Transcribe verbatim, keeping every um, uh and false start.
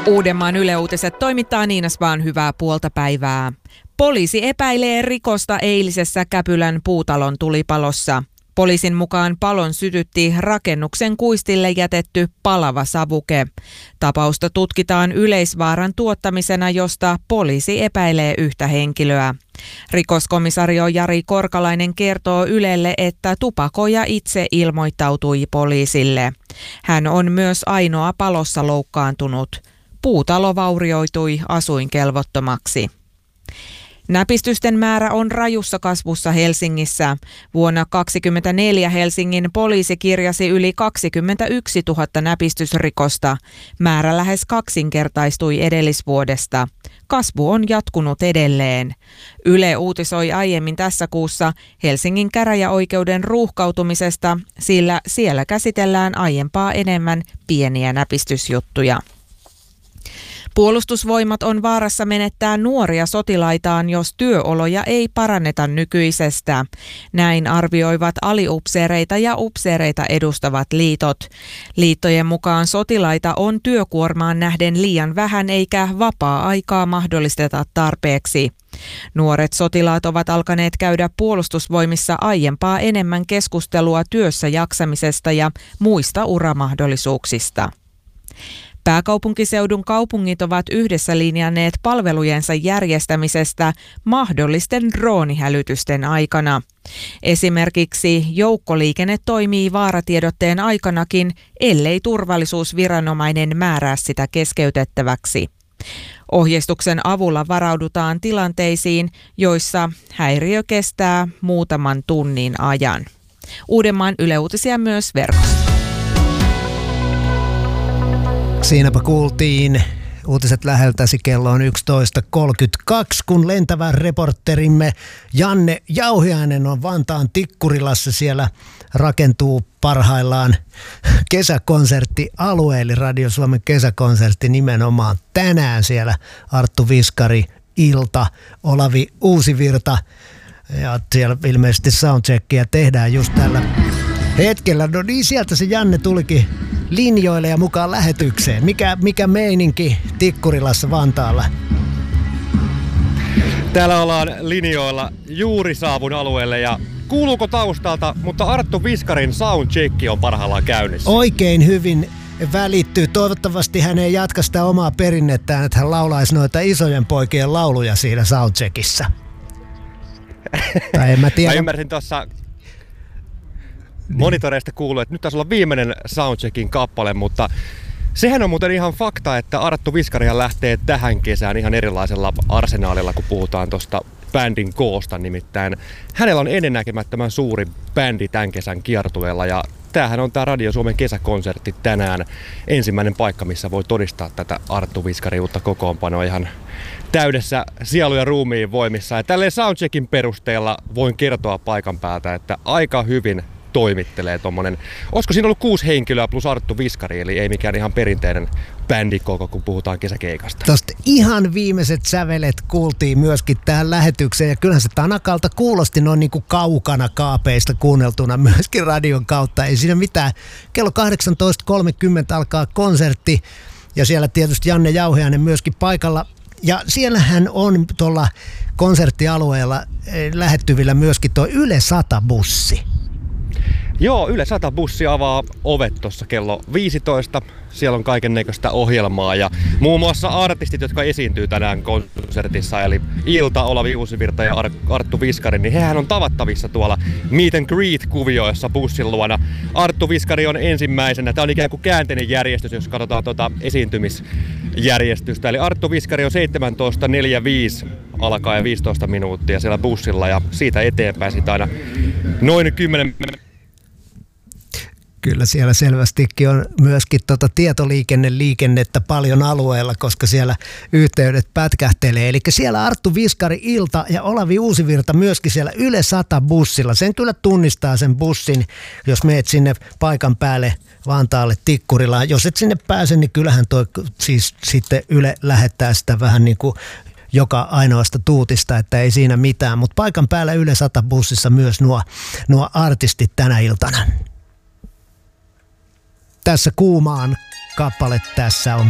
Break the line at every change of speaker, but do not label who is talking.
Uudenmaan Yle Uutiset toimittaa Niina Spahn, hyvää puolta päivää. Poliisi epäilee rikosta eilisessä Käpylän puutalon tulipalossa. Poliisin mukaan palon sytytti rakennuksen kuistille jätetty palava savuke. Tapausta tutkitaan yleisvaaran tuottamisena, josta poliisi epäilee yhtä henkilöä. Rikoskomisario Jari Korkalainen kertoo Ylelle, että tupakoija itse ilmoittautui poliisille. Hän on myös ainoa palossa loukkaantunut. Puutalo vaurioitui asuinkelvottomaksi. Näpistysten määrä on rajussa kasvussa Helsingissä. Vuonna kaksituhattakaksikymmentäneljä Helsingin poliisi kirjasi yli kaksikymmentäyksituhatta näpistysrikosta. Määrä lähes kaksinkertaistui edellisvuodesta. Kasvu on jatkunut edelleen. Yle uutisoi aiemmin tässä kuussa Helsingin käräjäoikeuden ruuhkautumisesta, sillä siellä käsitellään aiempaa enemmän pieniä näpistysjuttuja. Puolustusvoimat on vaarassa menettää nuoria sotilaitaan, jos työoloja ei paranneta nykyisestä. Näin arvioivat aliupseereita ja upseereita edustavat liitot. Liittojen mukaan sotilaita on työkuormaan nähden liian vähän eikä vapaa-aikaa mahdollisteta tarpeeksi. Nuoret sotilaat ovat alkaneet käydä puolustusvoimissa aiempaa enemmän keskustelua työssä jaksamisesta ja muista uramahdollisuuksista. Pääkaupunkiseudun kaupungit ovat yhdessä linjanneet palvelujensa järjestämisestä mahdollisten droonihälytysten aikana. Esimerkiksi joukkoliikenne toimii vaaratiedotteen aikanakin, ellei turvallisuusviranomainen määrää sitä keskeytettäväksi. Ohjeistuksen avulla varaudutaan tilanteisiin, joissa häiriö kestää muutaman tunnin ajan. Uudenmaan Yle Uutisia myös verkossa.
Siinäpä kuultiin uutiset läheltäsi, kello on yksitoista kolmekymmentäkaksi, kun lentävä reporterimme Janne Jauhiainen on Vantaan Tikkurilassa. Siellä rakentuu parhaillaan kesäkonserttialue, eli Radio Suomen kesäkonsertti nimenomaan tänään siellä. Arttu Viskari, ilta, Olavi Uusivirta ja siellä ilmeisesti soundcheckia tehdään just tällä hetkellä. No niin, sieltä se Janne tulikin linjoille ja mukaan lähetykseen. Mikä, mikä meininki Tikkurilassa Vantaalla?
Täällä ollaan linjoilla, juuri saavun alueelle ja kuuluuko taustalta, mutta Arttu Viskarin soundcheck on parhaillaan käynnissä.
Oikein hyvin välittyy. Toivottavasti hän ei jatka sitä omaa perinnetään, että hän laulaisi noita isojen poikien lauluja siinä soundcheckissa. Tai en mä tiedä.
Mä ymmärsin tuossa monitoreista kuuluu, että nyt taisi olla viimeinen soundcheckin kappale, mutta sehän on muuten ihan fakta, että Arttu Viskarihan lähtee tähän kesään ihan erilaisella arsenaalilla, kun puhutaan tuosta bändin koosta. Nimittäin hänellä on ennennäkemättömän suuri bändi tämän kesän kiertueella ja tämähän on tämä Radio Suomen kesäkonsertti tänään. Ensimmäinen paikka, missä voi todistaa tätä Arttu Viskarin uutta kokoonpanoa ihan täydessä sielu- ja ruumiin voimissa. Ja tälleen soundcheckin perusteella voin kertoa paikan päältä, että aika hyvin toimittelee tommonen. Olisiko siinä ollut kuusi henkilöä plus Arttu Viskari, eli ei mikään ihan perinteinen bändikoko, kun puhutaan kesäkeikasta.
Tuosta ihan viimeiset sävelet kuultiin myöskin tähän lähetykseen, ja kyllähän se Tanakalta kuulosti noin niin kuin kaukana kaapeista kuunneltuna myöskin radion kautta. Ei siinä mitään. Kello kahdeksantoista kolmekymmentä alkaa konsertti, ja siellä tietysti Janne Jauhiainen myöskin paikalla. Ja siellähän on tuolla konserttialueella lähettyvillä myöskin tuo Yle sata-bussi.
Joo, Yle sata-bussi avaa ovet tuossa kello viisitoista. Siellä on kaikennäköistä ohjelmaa ja muun muassa artistit, jotka esiintyy tänään konsertissa, eli Ilta, Olavi Uusivirta ja Arttu Viskari, niin hehän on tavattavissa tuolla Meet and Greet-kuvioissa bussin luona. Arttu Viskari on ensimmäisenä. Tämä on ikään kuin käänteinen järjestys, jos katsotaan tuota esiintymisjärjestystä. Eli Arttu Viskari on seitsemäntoista neljäkymmentäviisi alkaa ja viisitoista minuuttia siellä bussilla ja siitä eteenpäin sitä aina noin kymmenen.
Kyllä siellä selvästikin on myöskin tota tietoliikenneliikennettä paljon alueella, koska siellä yhteydet pätkähtelee. Eli siellä Arttu Viskari, Ilta ja Olavi Uusivirta myöskin siellä Yle sata-bussilla. Sen kyllä tunnistaa sen bussin, jos meet sinne paikan päälle Vantaalle Tikkurilaan. Jos et sinne pääse, niin kyllähän toi siis sitten Yle lähettää sitä vähän niin kuin joka ainoasta tuutista, että ei siinä mitään. Mutta paikan päällä Yle sata-bussissa myös nuo, nuo artistit tänä iltana. Tässä Kuumaan kappale tässä on